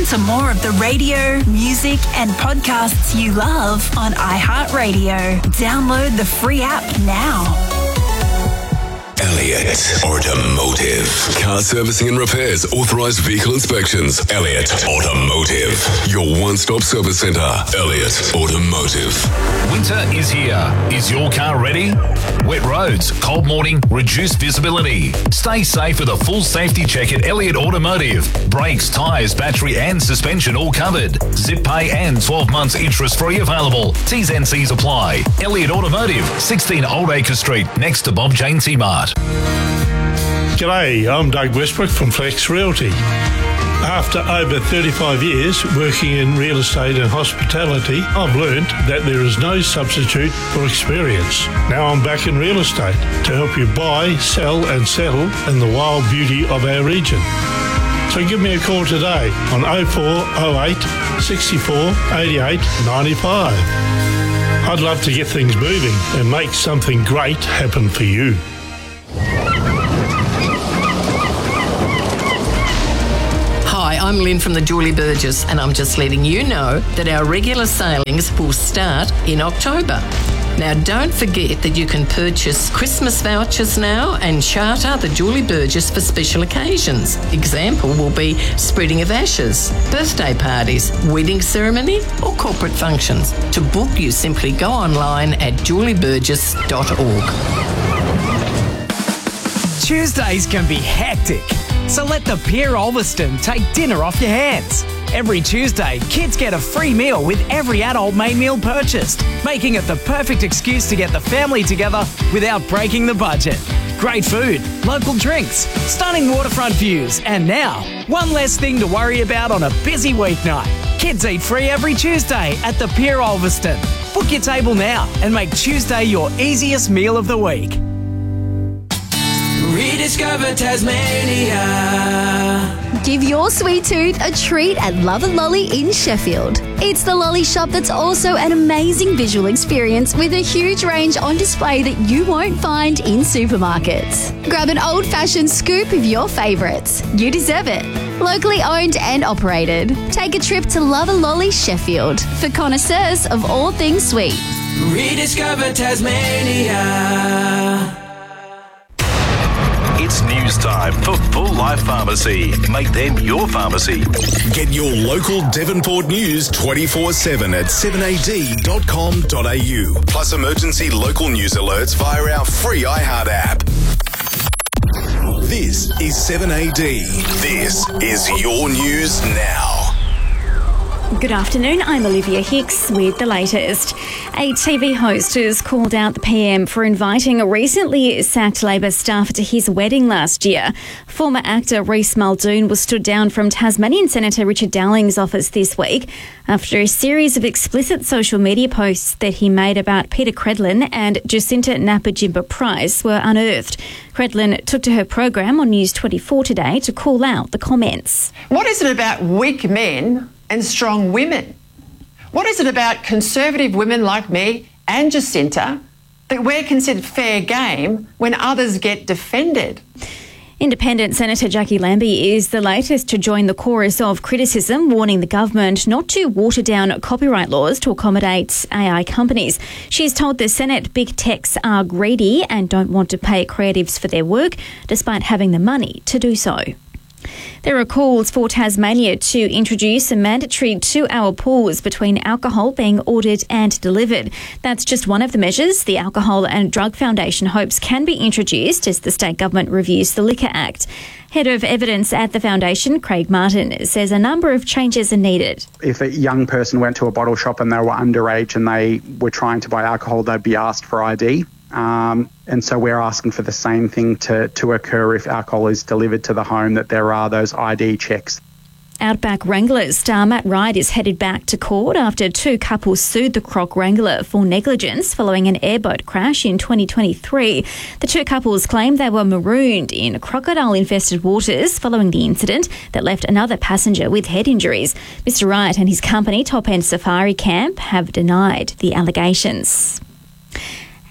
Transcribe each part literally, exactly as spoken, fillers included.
Listen to more of the radio, music and podcasts you love on iHeartRadio. Download the free app now. Elliott Automotive. Car servicing and repairs, authorised vehicle inspections. Elliott Automotive. Your one-stop service centre. Elliott Automotive. Winter is here. Is your car ready? Wet roads, cold morning, reduced visibility. Stay safe with a full safety check at Elliott Automotive. Brakes, tyres, battery and suspension all covered. Zip pay and twelve months interest free available. T's and C's apply. Elliott Automotive, sixteen Old Acre Street, next to Bob Jane T-Mart. G'day, I'm Doug Westbrook from Flex Realty. After over thirty-five years working in real estate and hospitality, I've learnt that there is no substitute for experience. Now I'm back in real estate to help you buy, sell and settle in the wild beauty of our region. So give me a call today on oh four oh eight, sixty-four, eighty-eight, ninety-five. I'd love to get things moving and make something great happen for you. Hi, I'm Lynn from the Julie Burgess, and I'm just letting you know that our regular sailings will start in October. Now, don't forget that you can purchase Christmas vouchers now and charter the Julie Burgess for special occasions. Example will be spreading of ashes, birthday parties, wedding ceremony or corporate functions. To book, you simply go online at julie burgess dot org. Tuesdays can be hectic, so let the Pier Ulverston take dinner off your hands. Every Tuesday, kids get a free meal with every adult main meal purchased, making it the perfect excuse to get the family together without breaking the budget. Great food, local drinks, stunning waterfront views, and now, one less thing to worry about on a busy weeknight. Kids eat free every Tuesday at the Pier Ulverston. Book your table now and make Tuesday your easiest meal of the week. Rediscover Tasmania. Give your sweet tooth a treat at Love and Lolly in Sheffield. It's the lolly shop that's also an amazing visual experience with a huge range on display that you won't find in supermarkets. Grab an old-fashioned scoop of your favourites. You deserve it. Locally owned and operated. Take a trip to Love and Lolly Sheffield for connoisseurs of all things sweet. Rediscover Tasmania. It's news time for Full Life Pharmacy. Make them your pharmacy. Get your local Devonport news twenty-four seven at seven a d dot com dot a u. Plus emergency local news alerts via our free iHeart app. This is seven A D. This is your news now. Good afternoon, I'm Olivia Hicks with the latest. A T V host has called out the P M for inviting a recently sacked Labor staffer to his wedding last year. Former actor Reece Muldoon was stood down from Tasmanian Senator Richard Dowling's office this week after a series of explicit social media posts that he made about Peter Credlin and Jacinta Napajimba Price were unearthed. Credlin took to her program on News twenty-four today to call out the comments. What is it about weak men and strong women? What is it about conservative women like me and Jacinta that we're considered fair game when others get defended? Independent Senator Jackie Lambie is the latest to join the chorus of criticism, warning the government not to water down copyright laws to accommodate A I companies. She's told the Senate big techs are greedy and don't want to pay creatives for their work, despite having the money to do so. There are calls for Tasmania to introduce a mandatory two-hour pause between alcohol being ordered and delivered. That's just one of the measures the Alcohol and Drug Foundation hopes can be introduced as the state government reviews the Liquor Act. Head of Evidence at the Foundation, Craig Martin, says a number of changes are needed. If a young person went to a bottle shop and they were underage and they were trying to buy alcohol, they'd be asked for I D. Um, and so we're asking for the same thing to, to occur if alcohol is delivered to the home, that there are those I D checks. Outback Wranglers star Matt Wright is headed back to court after two couples sued the Croc Wrangler for negligence following an airboat crash in twenty twenty-three. The two couples claimed they were marooned in crocodile-infested waters following the incident that left another passenger with head injuries. Mister Wright and his company, Top End Safari Camp, have denied the allegations.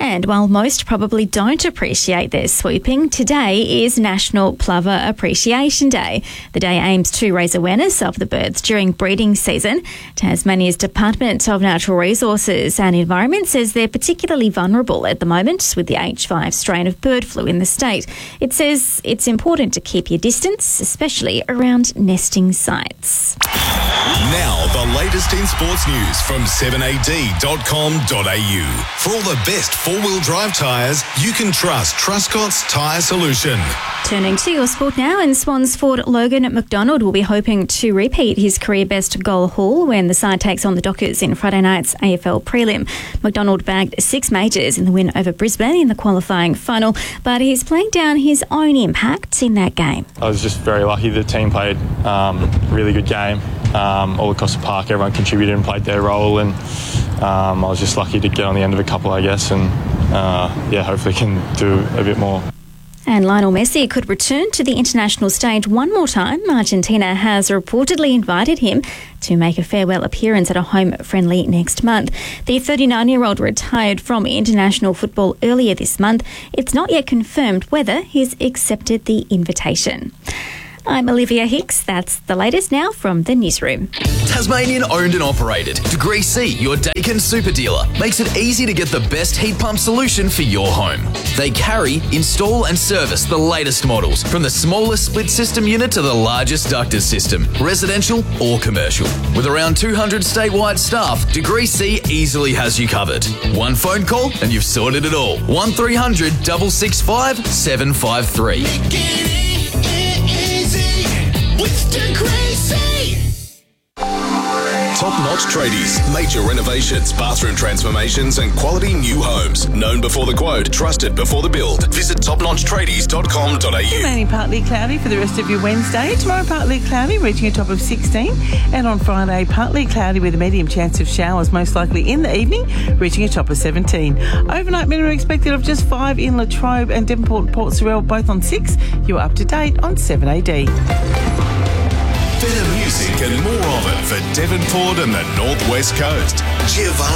And while most probably don't appreciate their swooping, today is National Plover Appreciation Day. The day aims to raise awareness of the birds during breeding season. Tasmania's Department of Natural Resources and Environment says they're particularly vulnerable at the moment with the H five strain of bird flu in the state. It says it's important to keep your distance, especially around nesting sites. Now, the latest in sports news from seven a d dot com dot a u. For all the best four-wheel drive tyres, you can trust Truscott's Tyre Solution. Turning to your sport now, and Swans forward Logan McDonald will be hoping to repeat his career best goal haul when the side takes on the Dockers in Friday night's A F L prelim. McDonald bagged six majors in the win over Brisbane in the qualifying final, but he's playing down his own impact in that game. I was just very lucky. The team played um, a really good game. Um, all across the park, everyone contributed and played their role, and um, I was just lucky to get on the end of a couple, I guess, and uh, yeah, hopefully can do a bit more. And Lionel Messi could return to the international stage one more time. Argentina has reportedly invited him to make a farewell appearance at a home friendly next month. The thirty-nine-year-old retired from international football earlier this month. It's not yet confirmed whether he's accepted the invitation. I'm Olivia Hicks. That's the latest now from the newsroom. Tasmanian owned and operated. Degree C, your Dakin super dealer, makes it easy to get the best heat pump solution for your home. They carry, install and service the latest models, from the smallest split system unit to the largest ducted system, residential or commercial. With around two hundred statewide staff, Degree C easily has you covered. One phone call and you've sorted it all. one three hundred, six six five, seven five three. With Degree C. Top-notch tradies, major renovations, bathroom transformations and quality new homes. Known before the quote, trusted before the build. Visit top notch tradies dot com dot a u. Remaining partly cloudy for the rest of your Wednesday. Tomorrow partly cloudy, reaching a top of sixteen. And on Friday, partly cloudy with a medium chance of showers, most likely in the evening, reaching a top of seventeen. Overnight minimum expected of just five in Latrobe and Devonport and Port Sorell, both on six. You're up to date on seven A D. Better music and more of it for Devonport and the North West Coast. Giovanni